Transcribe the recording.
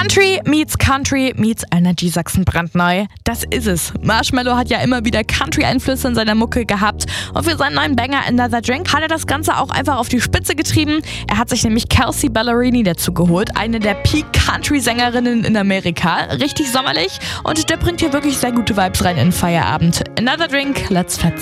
Country meets Energy Sachsen brandneu. Das ist es. Marshmello hat ja immer wieder Country-Einflüsse in seiner Mucke gehabt und für seinen neuen Banger Another Drink hat er das Ganze auch einfach auf die Spitze getrieben. Er hat sich nämlich Kelsea Ballerini dazu geholt, eine der Peak-Country-Sängerinnen in Amerika. Richtig sommerlich und der bringt hier wirklich sehr gute Vibes rein in den Feierabend. Another Drink, let's fetz.